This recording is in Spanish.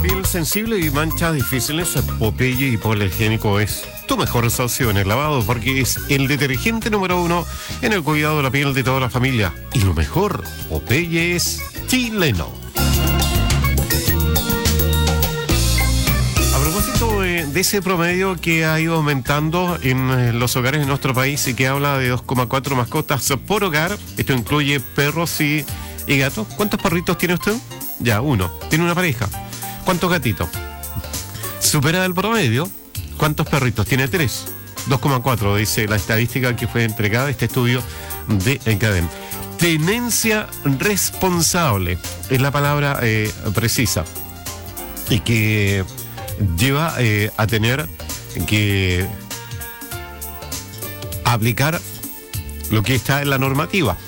Piel sensible y manchas difíciles, Popeye Hipoalergénico es tu mejor socio en el lavado porque es el detergente número 1 en el cuidado de la piel de toda la familia. Y lo mejor, Popeye es chileno. A propósito de ese promedio que ha ido aumentando en los hogares de nuestro país y que habla de 2,4 mascotas por hogar, esto incluye perros y gatos. ¿Cuántos perritos tiene usted? Ya, uno. ¿Tiene una pareja? ¿Cuántos gatitos? ¿Supera el promedio? ¿Cuántos perritos? Tiene 3. 2,4 dice la estadística que fue entregada este estudio de Encadem. Tenencia responsable es la palabra precisa y que lleva a tener que aplicar lo que está en la normativa.